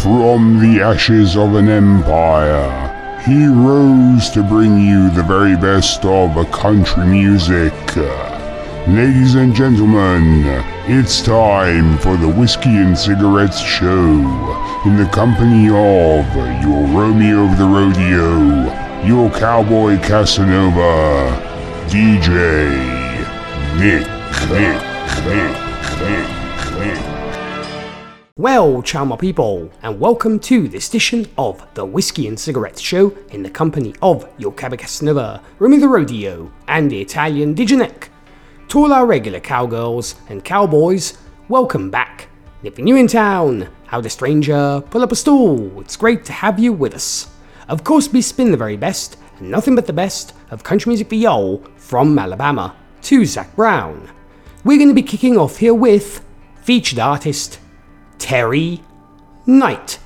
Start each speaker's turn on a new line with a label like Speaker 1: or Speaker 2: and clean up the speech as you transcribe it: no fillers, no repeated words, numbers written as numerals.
Speaker 1: From the ashes of an empire, he rose to bring you the very best of country music. Ladies and gentlemen, it's time for the Whiskey and Cigarettes Show, in the company of your Romeo of the Rodeo, your Cowboy Casanova, DJ Nick.
Speaker 2: Well, ciao my people, and welcome to this edition of the Whiskey and Cigarettes Show in the company of your Cowboy Casanova, Romeo the Rodeo, and the Italian DJ Nick. To all our regular cowgirls and cowboys, welcome back. And if you're new in town, howdy stranger, pull up a stool, it's great to have you with us. Of course, we spin the very best, and nothing but the best, of country music for y'all, from Alabama to Zac Brown. We're going to be kicking off here with featured artist Terry Knight.